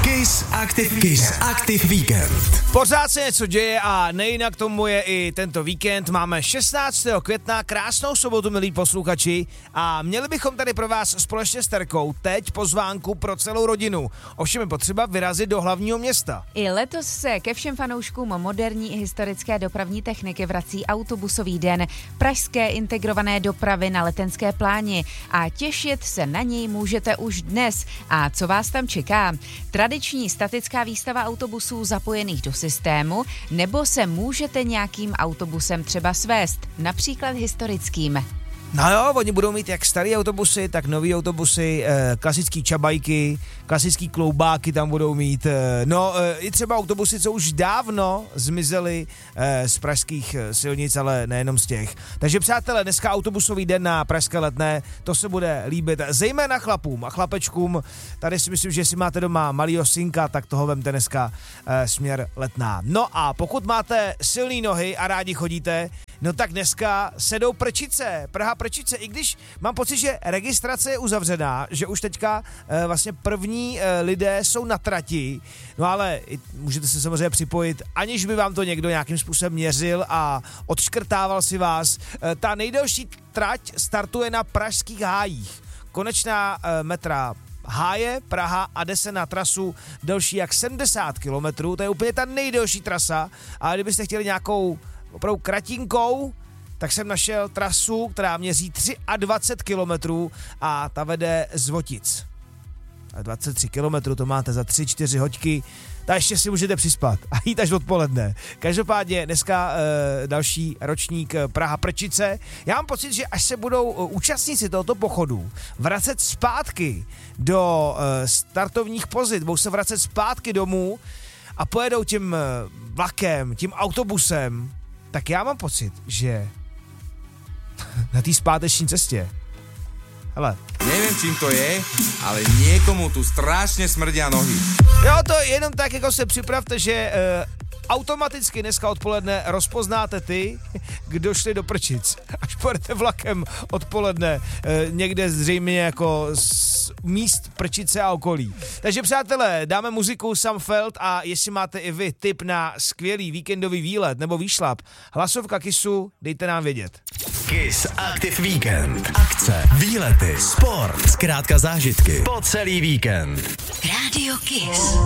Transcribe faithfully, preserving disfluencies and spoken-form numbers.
Kiss Active Kiss Active Víkend. Pořád se něco děje a nejinak tomu je i tento víkend. Máme šestnáctého května, krásnou sobotu, milí posluchači, a měli bychom tady pro vás společně s Terkou teď pozvánku pro celou rodinu. Ovšem je potřeba vyrazit do hlavního města. I letos se ke všem fanouškům moderní i historické dopravní techniky vrací autobusový den pražské integrované dopravy na Letenské pláni a těšit se na něj můžete už dnes. A co vás tam čeká? Tradiční statická výstava autobusů zapojených do systému, nebo se můžete nějakým autobusem třeba svést, například historickým. No jo, oni budou mít jak starý autobusy, tak nový autobusy, eh, klasický čabajky, klasický kloubáky tam budou mít, eh, no eh, i třeba autobusy, co už dávno zmizely eh, z pražských eh, silnic, ale nejenom z těch. Takže přátelé, dneska autobusový den na Pražské Letné, to se bude líbit zejména chlapům a chlapečkům. Tady si myslím, že jestli máte doma malýho synka, tak toho vemte dneska eh, směr Letná. No a pokud máte silný nohy a rádi chodíte, no tak dneska sedou Prčice, Praha Prčice, i když mám pocit, že registrace je uzavřená, že už teďka e, vlastně první e, lidé jsou na trati, no ale i, můžete se samozřejmě připojit, aniž by vám to někdo nějakým způsobem měřil a odškrtával si vás. E, ta nejdelší trať startuje na pražských hájích, konečná e, metra Háje, Praha a jde se na trasu delší jak sedmdesát kilometrů, to je úplně ta nejdelší trasa, a kdybyste chtěli nějakou opravdu kratinkou, tak jsem našel trasu, která měří dvacet tři kilometrů a ta vede z Votic. A dvacet tři kilometrů to máte za tři čtyři hoďky, tak ještě si můžete přispat a jít až odpoledne. Každopádně dneska e, další ročník Praha Prčice. Já mám pocit, že až se budou účastníci tohoto pochodu vracet zpátky do e, startovních pozic, budou se vracet zpátky domů a pojedou tím vlakem, tím autobusem, tak já mám pocit, že na té zpáteční cestě, hele. Neviem, čím to je, ale niekomu tu strašne smrdia nohy. Jo, to jenom tak, jako se připravte, že uh, automaticky dneska odpoledne rozpoznáte ty, kdo šli do Prčic. Až pojedete vlakem odpoledne, uh, někde zřejmě jako z míst Prčice a okolí. Takže přátelé, dáme muziku Sam Feld, a jestli máte i vy tip na skvělý víkendový výlet nebo výšlap, hlasovka Kissu, dejte nám vědět. Kiss Active Víkend. Akce, výlety, sport, zkrátka zážitky po celý víkend. Rádio Kiss.